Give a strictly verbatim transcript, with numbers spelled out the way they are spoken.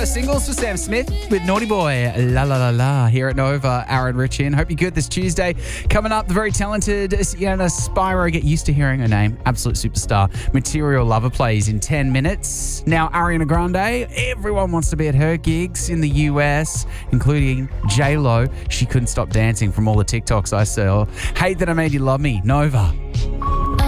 singles for Sam Smith with Naughty Boy, La La La La, here at Nova. Aaron Ritchie, and hope you're good this Tuesday. Coming up, the very talented Sienna Spiro. Get used to hearing her name. Absolute superstar. Material Lover plays in ten minutes. Now, Ariana Grande. Everyone wants to be at her gigs in the U S, including J-Lo. She couldn't stop dancing from all the TikToks I saw. Hate That I Made You Love Me, Nova.